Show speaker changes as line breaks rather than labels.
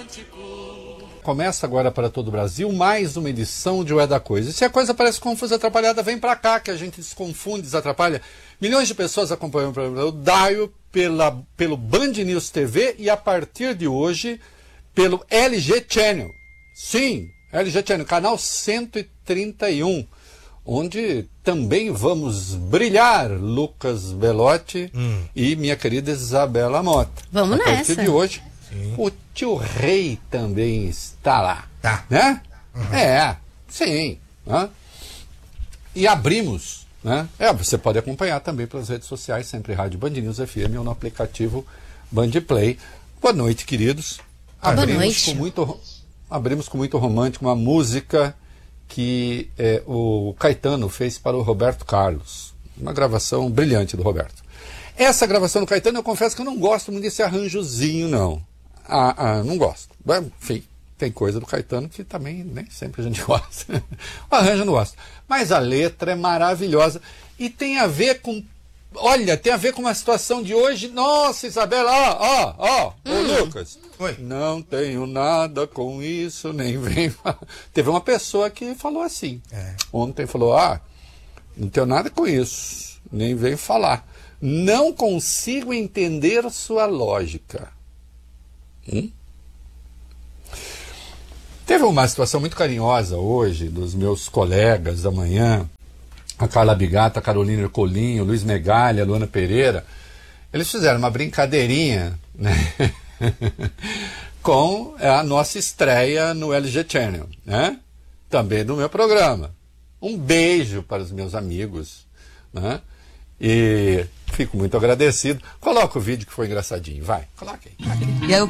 Começa agora para todo o Brasil mais uma edição de O É da Coisa. E se a coisa parece confusa e atrapalhada, vem para cá que a gente desconfunde, desatrapalha. Milhões de pessoas acompanham o programa do Daio pelo Band News TV e a partir de hoje pelo LG Channel. Sim, LG Channel, canal 131, onde também vamos brilhar, Lucas Belotti e minha querida Isabela Mota.
Vamos nessa.
A partir de hoje, o tio Rei também está lá.
Tá.
Né? Sim. Né? E abrimos, né? Você pode acompanhar também pelas redes sociais, sempre Rádio Band News FM ou no aplicativo Band Play. Boa noite, queridos.
Boa noite.
Abrimos com muito romântico uma música que o Caetano fez para o Roberto Carlos. Uma gravação brilhante do Roberto. Essa gravação do Caetano, eu confesso que eu não gosto muito desse arranjozinho, não. Não gosto. Enfim, tem coisa do Caetano que também nem sempre a gente gosta. O arranjo eu não gosto. Mas a letra é maravilhosa. E tem a ver com... Olha, tem a ver com uma situação de hoje. Nossa, Isabela, ô Lucas.
Oi.
Não tenho nada com isso, nem vem... Teve uma pessoa que falou assim. Ontem falou, não tenho nada com isso, nem vem falar. Não consigo entender sua lógica. Teve uma situação muito carinhosa hoje dos meus colegas da manhã, a Carla Bigata, a Carolina Ercolim, o Luiz Megalha, a Luana Pereira. Eles fizeram uma brincadeirinha, né? com a nossa estreia no LG Channel, né? Também do meu programa. Um beijo para os meus amigos, né? E fico muito agradecido. Coloca o vídeo que foi engraçadinho, vai, coloca aí.
E aí